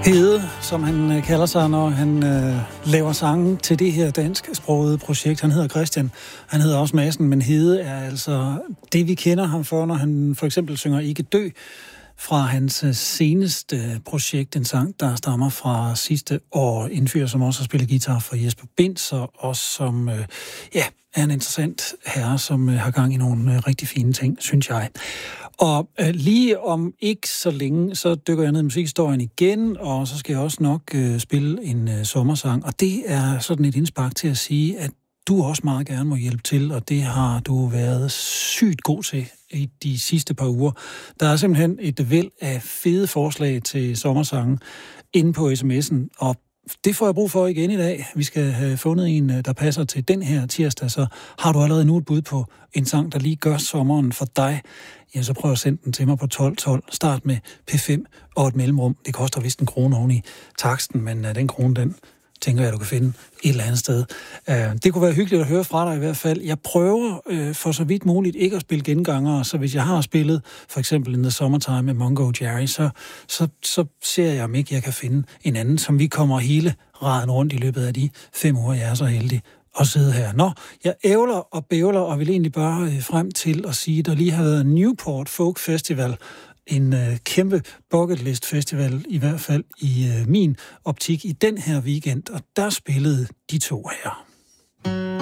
Hede, som han kalder sig, når han laver sange til det her dansksprogede projekt. Han hedder Christian, han hedder også Madsen, men Hede er altså det, vi kender ham for, når han for eksempel synger Ikke dø, fra hans seneste projekt, en sang, der stammer fra sidste år. En fyr, som også har spillet guitar for Jesper Binz, og også som er en interessant herre, som har gang i nogle rigtig fine ting, synes jeg. Og lige om ikke så længe, så dykker jeg ned i musikhistorien igen, og så skal jeg også nok spille en sommersang. Og det er sådan et indspark til at sige, at du også meget gerne må hjælpe til, og det har du været sygt god til i de sidste par uger. Der er simpelthen et væld af fede forslag til sommersange inde på sms'en, og det får jeg brug for igen i dag. Vi skal have fundet en, der passer til den her tirsdag, så har du allerede nu et bud på en sang, der lige gør sommeren for dig, ja, så prøv at sende den til mig på 1212. Start med P5 og et mellemrum. Det koster vist 1 krone oven i taksten, men den krone, den tænker jeg, du kan finde et eller andet sted. Det kunne være hyggeligt at høre fra dig i hvert fald. Jeg prøver for så vidt muligt ikke at spille gengangere, så hvis jeg har spillet for eksempel In the Summertime med Mungo Jerry, så ser jeg, om ikke jeg kan finde en anden, som vi kommer hele raden rundt i løbet af de 5 uger, jeg er så heldig at sidde her. Nå, jeg ævler og bævler og vil egentlig bare frem til at sige, at der lige har været Newport Folk Festival, en kæmpe bucketlist festival, i hvert fald i min optik, i den her weekend, og der spillede de to her.